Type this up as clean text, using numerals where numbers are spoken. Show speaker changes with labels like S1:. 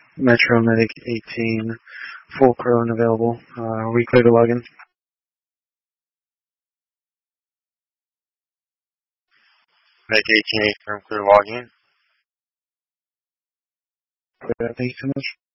S1: Metro Medic 18, full crew and available. Are we clear to log in?
S2: Medic 18, firm clear login.
S1: Clear. Thank you so much.